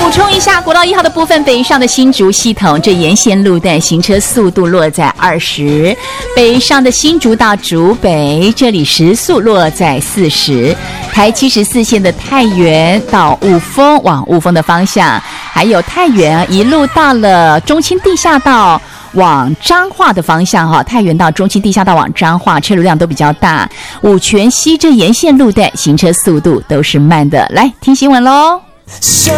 补充一下，国道1号的部分，北上的新竹系统，这沿线路段行车速度落在20，北上的新竹到竹北，这里时速落在40，台74线的太原到雾峰往雾峰的方向，还有太原一路到了中清地下道往彰化的方向哈，太原到中清地下道往彰化，车流量都比较大。五权西这沿线路段行车速度都是慢的。来听新闻喽。